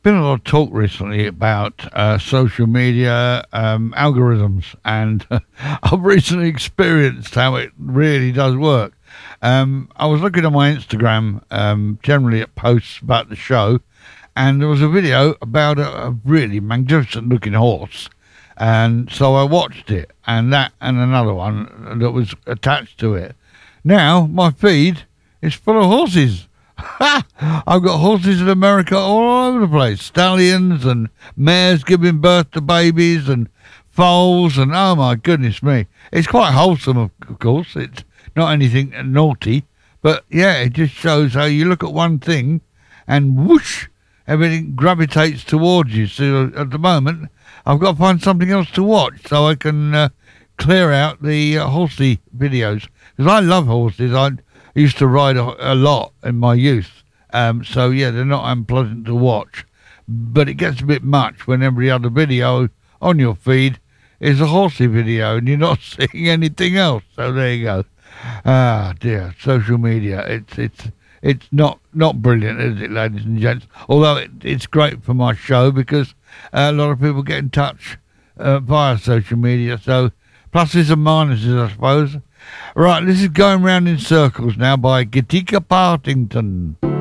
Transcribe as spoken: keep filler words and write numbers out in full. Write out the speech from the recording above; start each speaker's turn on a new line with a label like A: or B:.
A: been a lot of talk recently about uh, social media um, algorithms, and I've recently experienced how it really does work. Um, I was looking at my Instagram, um, generally at posts about the show, and there was a video about a, a really magnificent looking horse. And so I watched it, and that, and another one that was attached to it. Now my feed is full of horses. I've got horses in America all over the place. Stallions and mares giving birth to babies and foals, and oh my goodness me. It's quite wholesome, of of course. It's not anything naughty, but yeah, it just shows how you look at one thing and whoosh, everything gravitates towards you. So at the moment, I've got to find something else to watch so I can uh, clear out the uh, horsey videos. Because I love horses. I used to ride a, a lot in my youth. Um, so, yeah, they're not unpleasant to watch. But it gets a bit much when every other video on your feed is a horsey video and you're not seeing anything else. So there you go. Ah, dear. Social media. It's it's it's not, not brilliant, is it, ladies and gents? Although it, it's great for my show because uh, a lot of people get in touch uh, via social media. So pluses and minuses, I suppose. Right, this is Going Round in Circles now by Gatika Partington.